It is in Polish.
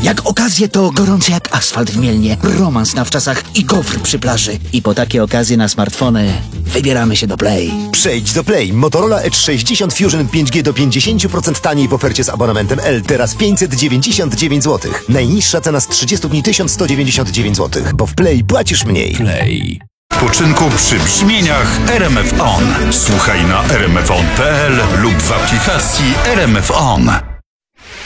Jak okazje to gorące jak asfalt w Mielnie, romans na wczasach i gofr przy plaży. I po takie okazje na smartfony wybieramy się do Play. Przejdź do Play. Motorola Edge 60 Fusion 5G do 50% taniej w ofercie z abonamentem L. Teraz 599 zł. Najniższa cena z 30 dni 1199 zł. Bo w Play płacisz mniej. Play. Poczynku przy brzmieniach RMF On. Słuchaj na rmfon.pl lub w aplikacji RMF On.